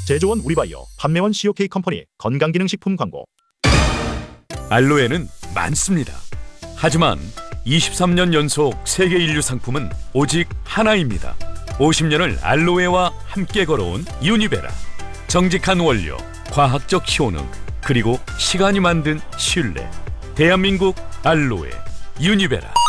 제조원 우리바이오, 판매원 COK 컴퍼니 건강기능식품 광고. 알로에는 많습니다. 하지만 23년 연속 세계 인류 상품은 오직 하나입니다. 50년을 알로에와 함께 걸어온 유니베라. 정직한 원료, 과학적 효능, 그리고 시간이 만든 신뢰. 대한민국 알로에 유니베라.